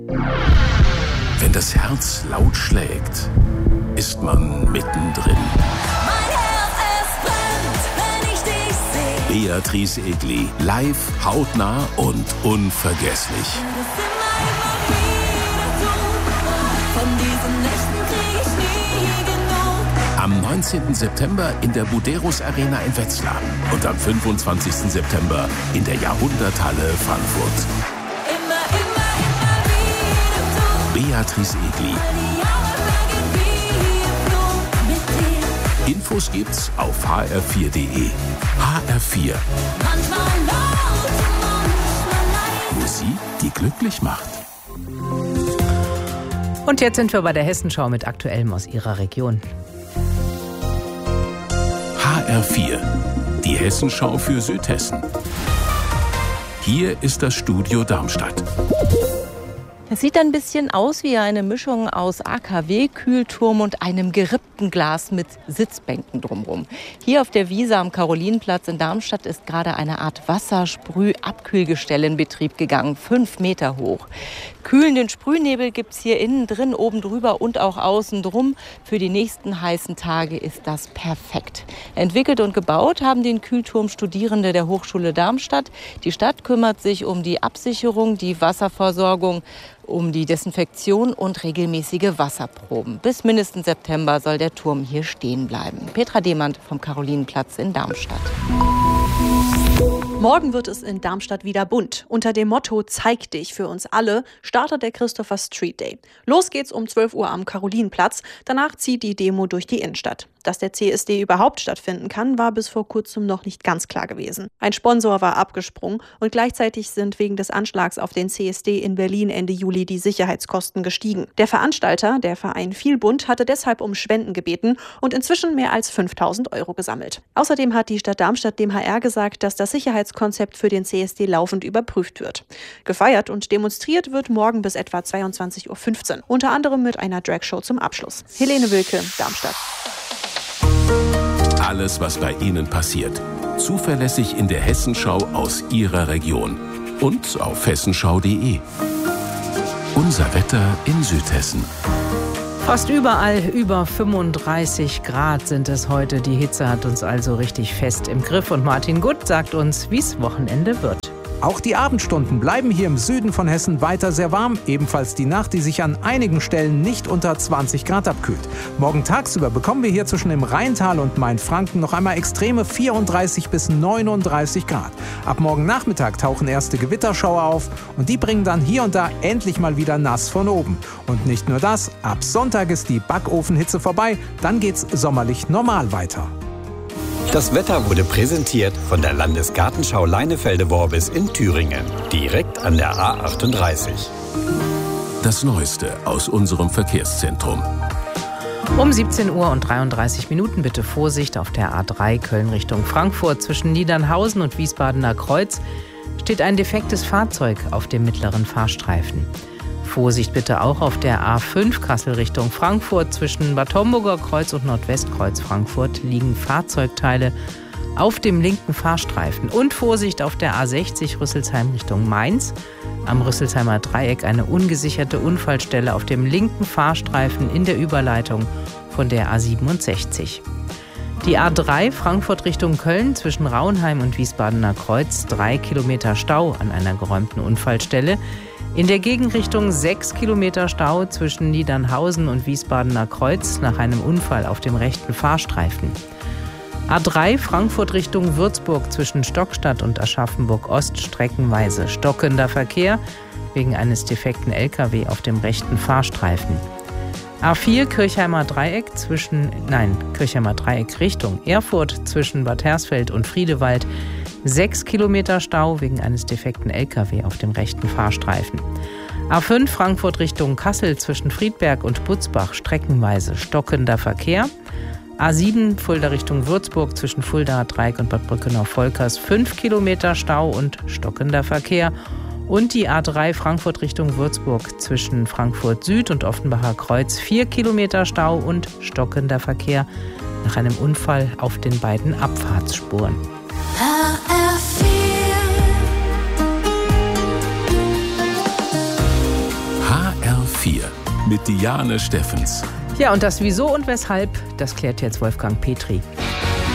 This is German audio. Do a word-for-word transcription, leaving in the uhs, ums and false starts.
Wenn das Herz laut schlägt, ist man mittendrin. Mein Herz, es brennt, wenn ich dich sehe. Beatrice Egli, live, hautnah und unvergesslich. Von diesen Nächten krieg ich nie genug. Am neunzehnten September in der Buderus Arena in Wetzlar und am fünfundzwanzigsten September in der Jahrhunderthalle Frankfurt. Immer, immer, immer wieder du. Beatrice Egli. Die Jahre vergehen wie im Flug mit dir. Infos gibt's auf h r vier punkt d e. H R vier. Manchmal laut, manchmal leise. Musik, die glücklich macht. Und jetzt sind wir bei der Hessenschau mit Aktuellem aus Ihrer Region. H R vier, die Hessenschau für Südhessen. Hier ist das Studio Darmstadt. Es sieht ein bisschen aus wie eine Mischung aus A K W-Kühlturm und einem gerippten Glas mit Sitzbänken drumherum. Hier auf der Wiese am Karolinenplatz in Darmstadt ist gerade eine Art Wassersprüh-Abkühlgestell in Betrieb gegangen, fünf Meter hoch. Kühlenden Sprühnebel gibt es hier innen drin, oben drüber und auch außen drum. Für die nächsten heißen Tage ist das perfekt. Entwickelt und gebaut haben den Kühlturm Studierende der Hochschule Darmstadt. Die Stadt kümmert sich um die Absicherung, die Wasserversorgung, um die Desinfektion und regelmäßige Wasserproben. Bis mindestens September soll der Turm hier stehen bleiben. Petra Demand vom Karolinenplatz in Darmstadt. Morgen wird es in Darmstadt wieder bunt. Unter dem Motto Zeig dich für uns alle startet der Christopher Street Day. Los geht's um zwölf Uhr am Karolinenplatz. Danach zieht die Demo durch die Innenstadt. Dass der C S D überhaupt stattfinden kann, war bis vor kurzem noch nicht ganz klar gewesen. Ein Sponsor war abgesprungen und gleichzeitig sind wegen des Anschlags auf den C S D in Berlin Ende Juli die Sicherheitskosten gestiegen. Der Veranstalter, der Verein Vielbund, hatte deshalb um Spenden gebeten und inzwischen mehr als fünftausend Euro gesammelt. Außerdem hat die Stadt Darmstadt dem H R gesagt, dass das Sicherheitskonzept für den C S D laufend überprüft wird. Gefeiert und demonstriert wird morgen bis etwa zweiundzwanzig Uhr fünfzehn, unter anderem mit einer Dragshow zum Abschluss. Helene Wilke, Darmstadt. Alles, was bei Ihnen passiert. Zuverlässig in der Hessenschau aus Ihrer Region. Und auf hessenschau punkt de. Unser Wetter in Südhessen. Fast überall über fünfunddreißig Grad sind es heute. Die Hitze hat uns also richtig fest im Griff. Und Martin Gutt sagt uns, wie es Wochenende wird. Auch die Abendstunden bleiben hier im Süden von Hessen weiter sehr warm. Ebenfalls die Nacht, die sich an einigen Stellen nicht unter zwanzig Grad abkühlt. Morgen tagsüber bekommen wir hier zwischen dem Rheintal und Mainfranken noch einmal extreme vierunddreißig bis neununddreißig Grad. Ab morgen Nachmittag tauchen erste Gewitterschauer auf und die bringen dann hier und da endlich mal wieder nass von oben. Und nicht nur das, ab Sonntag ist die Backofenhitze vorbei, dann geht's sommerlich normal weiter. Das Wetter wurde präsentiert von der Landesgartenschau Leinefelde-Worbis in Thüringen, direkt an der A achtunddreißig. Das Neueste aus unserem Verkehrszentrum. Um siebzehn Uhr und dreiunddreißig Minuten bitte Vorsicht auf der A drei Köln Richtung Frankfurt. Zwischen Niedernhausen und Wiesbadener Kreuz steht ein defektes Fahrzeug auf dem mittleren Fahrstreifen. Vorsicht bitte auch auf der A fünf Kassel Richtung Frankfurt. Zwischen Bad Homburger Kreuz und Nordwestkreuz Frankfurt liegen Fahrzeugteile auf dem linken Fahrstreifen. Und Vorsicht auf der A sechzig Rüsselsheim Richtung Mainz. Am Rüsselsheimer Dreieck eine ungesicherte Unfallstelle auf dem linken Fahrstreifen in der Überleitung von der A siebenundsechzig. Die A drei Frankfurt Richtung Köln zwischen Rauenheim und Wiesbadener Kreuz. Drei Kilometer Stau an einer geräumten Unfallstelle. In der Gegenrichtung sechs Kilometer Stau zwischen Niedernhausen und Wiesbadener Kreuz nach einem Unfall auf dem rechten Fahrstreifen. A drei Frankfurt Richtung Würzburg zwischen Stockstadt und Aschaffenburg-Ost streckenweise stockender Verkehr wegen eines defekten L K W auf dem rechten Fahrstreifen. A vier Kirchheimer Dreieck zwischen, nein, Kirchheimer Dreieck Richtung Erfurt zwischen Bad Hersfeld und Friedewald. Sechs Kilometer Stau wegen eines defekten L K W auf dem rechten Fahrstreifen. A fünf Frankfurt Richtung Kassel zwischen Friedberg und Butzbach streckenweise stockender Verkehr. A sieben Fulda Richtung Würzburg zwischen Fuldaer Dreieck und Bad Brückenau-Volkers fünf Kilometer Stau und stockender Verkehr. Und die A drei Frankfurt Richtung Würzburg zwischen Frankfurt Süd und Offenbacher Kreuz vier Kilometer Stau und stockender Verkehr nach einem Unfall auf den beiden Abfahrtsspuren. H R vier. H vier mit Diane Steffens. Ja, und das Wieso und Weshalb, das klärt jetzt Wolfgang Petri.